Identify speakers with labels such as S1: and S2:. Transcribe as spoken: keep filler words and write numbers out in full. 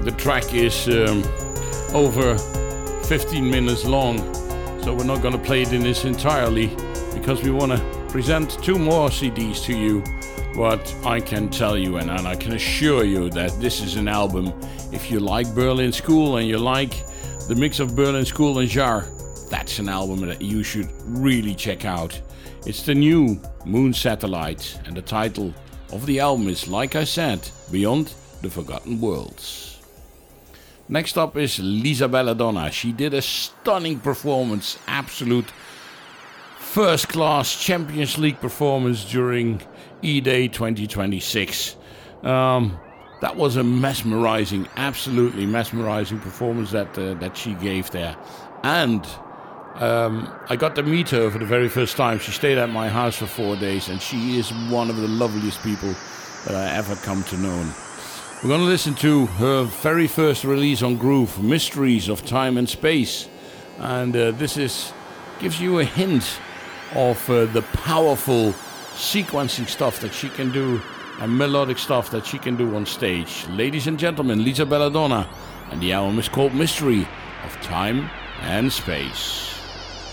S1: the track is um, over fifteen minutes long, so we're not going to play it in its entirely because we want to present two more C Ds to you. But I can tell you and, and I can assure you that this is an album, if you like Berlin School and you like the mix of Berlin School and Jar, that's an album that you should really check out. It's the new Moon Satellite, and the title of the album is, like I said, Beyond the Forgotten Worlds. Next up is Lisa Belladonna. She did a stunning performance, absolute first-class Champions League performance during E-Day twenty twenty-six. Um, that was a mesmerizing, absolutely mesmerizing performance that uh, that she gave there. And um, I got to meet her for the very first time. She stayed at my house for four days, and she is one of the loveliest people that I ever come to know. We're going to listen to her very first release on Groove, Mysteries of Time and Space. And uh, this is gives you a hint of uh, the powerful sequencing stuff that she can do and melodic stuff that she can do on stage. Ladies and gentlemen, Lisa Belladonna, and the album is called Mystery of Time and Space.